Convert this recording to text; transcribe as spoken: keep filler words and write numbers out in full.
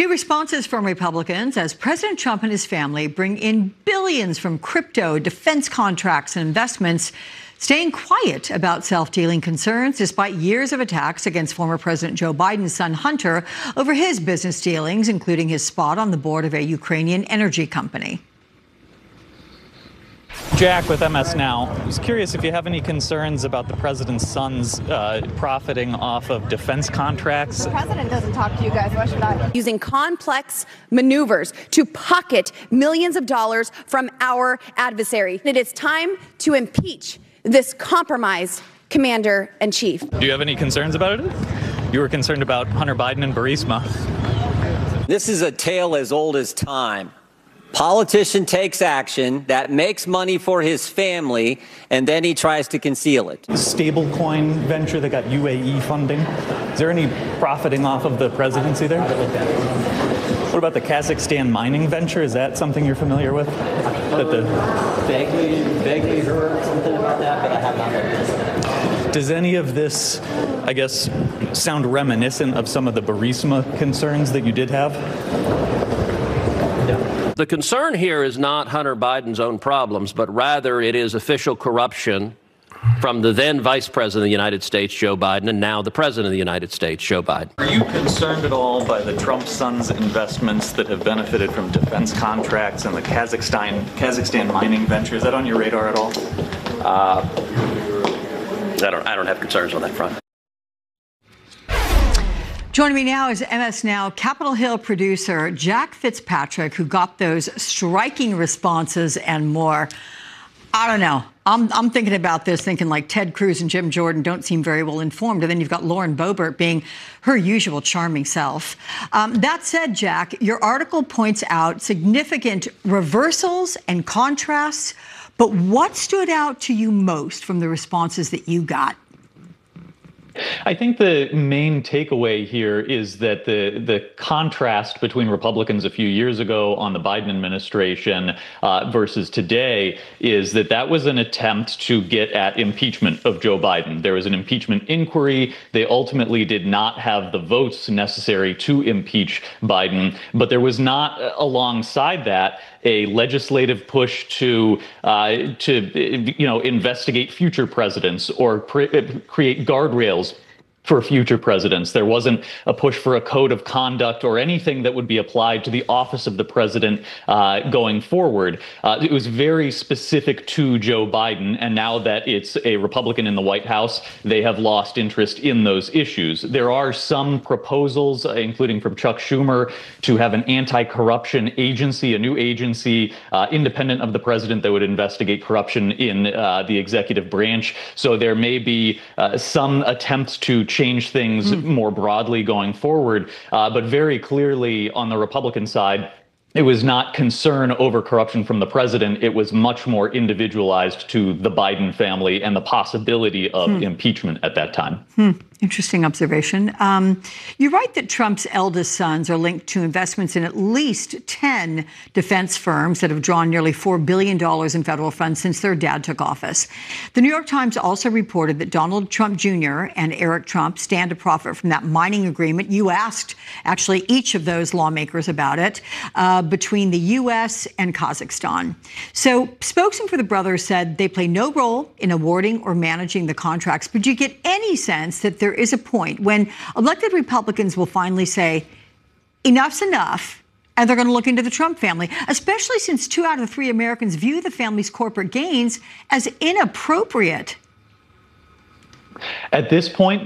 New responses from Republicans as President Trump and his family bring in billions from crypto, defense contracts, and investments, staying quiet about self-dealing concerns despite years of attacks against former President Joe Biden's son Hunter over his business dealings, including his spot on the board of a Ukrainian energy company. Jack with M S Now. I was curious if you have any concerns about the president's sons uh, profiting off of defense contracts. The president doesn't talk to you guys. Why should I? Using complex maneuvers to pocket millions of dollars from our adversary. It is time to impeach this compromised commander-in-chief. Do you have any concerns about it? You were concerned about Hunter Biden and Burisma. This is a tale as old as time. Politician takes action that makes money for his family, and then he tries to conceal it. The stablecoin venture that got U A E funding, is there any profiting off of the presidency there? What about the Kazakhstan mining venture? Is that something you're familiar with? That the Vaguely, vaguely heard something about that, but I have not heard this. Does any of this, I guess, sound reminiscent of some of the Burisma concerns that you did have? The concern here is not Hunter Biden's own problems, but rather it is official corruption from the then Vice President of the United States, Joe Biden, and now the President of the United States, Joe Biden. Are you concerned at all by the Trump sons' investments that have benefited from defense contracts and the Kazakhstan Kazakhstan mining venture? Is that on your radar at all? Uh, I don't, I don't have concerns on that front. Joining me now is M S Now Capitol Hill producer Jack Fitzpatrick, who got those striking responses and more. I don't know. I'm, I'm thinking about this, thinking like Ted Cruz and Jim Jordan don't seem very well informed. And then you've got Lauren Boebert being her usual charming self. Um, that said, Jack, your article points out significant reversals and contrasts. But what stood out to you most from the responses that you got? I think the main takeaway here is that the the contrast between Republicans a few years ago on the Biden administration uh, versus today is that that was an attempt to get at impeachment of Joe Biden. There was an impeachment inquiry. They ultimately did not have the votes necessary to impeach Biden, but there was not uh, alongside that a legislative push to uh, to you know investigate future presidents or pre- create guardrails for future presidents. There wasn't a push for a code of conduct or anything that would be applied to the office of the president uh, going forward. Uh, it was very specific to Joe Biden, and now that it's a Republican in the White House, they have lost interest in those issues. There are some proposals, uh, including from Chuck Schumer, to have an anti-corruption agency, a new agency uh, independent of the president that would investigate corruption in uh, the executive branch. So there may be uh, some attempts to change things mm. more broadly going forward. Uh, but very clearly on the Republican side, it was not concern over corruption from the president. It was much more individualized to the Biden family and the possibility of hmm. impeachment at that time. Hmm. Interesting observation. Um, you write that Trump's eldest sons are linked to investments in at least ten defense firms that have drawn nearly four billion dollars in federal funds since their dad took office. The New York Times also reported that Donald Trump Junior and Eric Trump stand to profit from that mining agreement. You asked, actually, each of those lawmakers about it, uh, between the U S and Kazakhstan. So spokesman for the brothers said they play no role in awarding or managing the contracts. But do you get any sense that there is a point when elected Republicans will finally say, enough's enough, and they're going to look into the Trump family, especially since two out of three Americans view the family's corporate gains as inappropriate? At this point,